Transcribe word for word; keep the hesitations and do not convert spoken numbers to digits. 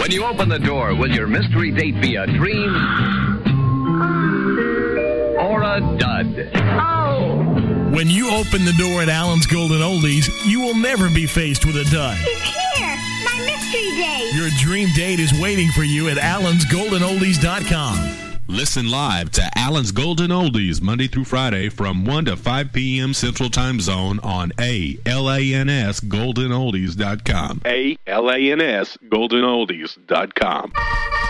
When you open the door, will your mystery date be a dream or a dud? Oh. When you open the door at Allen's Golden Oldies, you will never be faced with a dud. It's here. My mystery date. Your dream date is waiting for you at allens golden oldies dot com. Listen live to Allen's Golden Oldies Monday through Friday from one to five p.m. Central Time Zone on A L A N S golden oldies dot com. A L A N S golden oldies dot com.